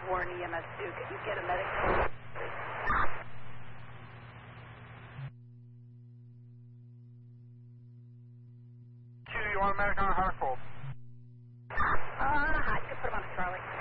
Warren EMS 2. Can you get a medic? You want a medic on Hartford? I could put him on a Charlie.